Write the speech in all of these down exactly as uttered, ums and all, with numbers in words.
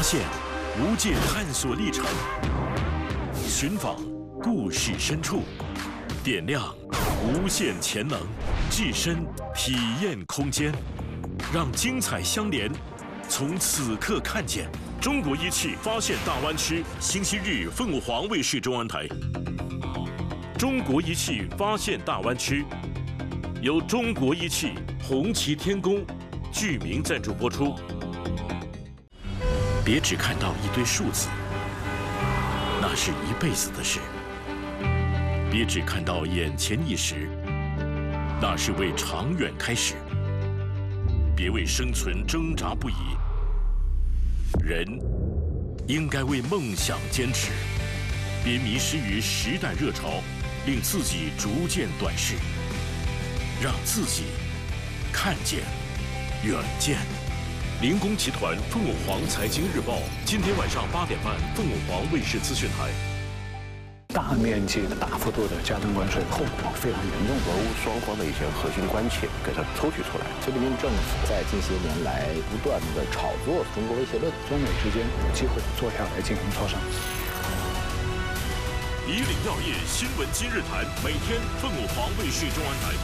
现无界探索历程，寻访故事深处，点亮无限潜能，置身体验空间，让精彩相连。从此刻看见中国仪器发现大湾区，星期日凤凰卫视中文台。中国仪器发现大湾区，由中国仪器、红旗天宫、剧名赞助播出。别只看到一堆数字，那是一辈子的事；别只看到眼前一时，那是为长远开始。别为生存挣扎不已，人应该为梦想坚持。别迷失于时代热潮，令自己逐渐短视，让自己看见远见。灵工集团凤凰财经日报，今天晚上八点半，凤凰卫视资讯台。 大面积的、大幅度的加征关税，后果非常严重。 俄乌双方的一些核心关切给它抽取出来。 习近平政府在近些年来不断的炒作中国威胁论， 中美之间有机会坐下来进行磋商。 以岭药业新闻今日谈，每天凤凰卫视中文台。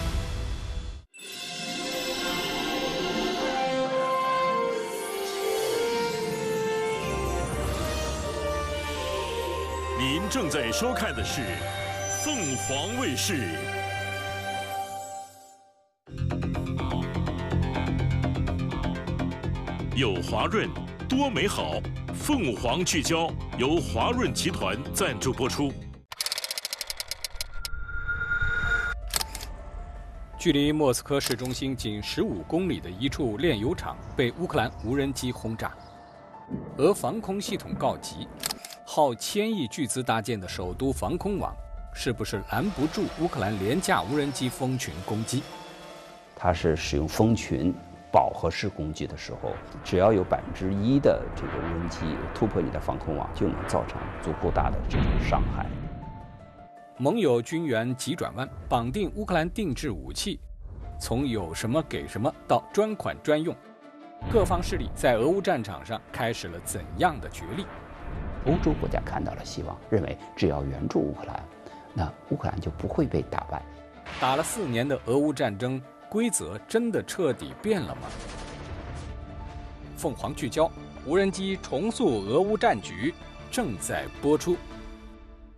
您正在收看的是凤凰卫视。有华润，多美好。凤凰聚焦由华润集团赞助播出。 距离莫斯科市中心仅十五公里的一处炼油厂被乌克兰无人机轰炸，俄防空系统告急。耗千亿巨资搭建的首都防空网，是不是拦不住乌克兰廉价无人机蜂群攻击？ 它是使用蜂群饱和式攻击的时候，只要有百分之一的这个无人机突破你的防空网，就能造成足够大的这种伤害。 盟友军援急转弯，绑定乌克兰定制武器，从有什么给什么到专款专用，各方势力在俄乌战场上开始了怎样的角力？ 欧洲国家看到了希望，认为只要援助乌克兰，那乌克兰就不会被打败。 打了四年的俄乌战争，规则真的彻底变了吗？凤凰聚焦，无人机重塑俄乌战局，正在播出。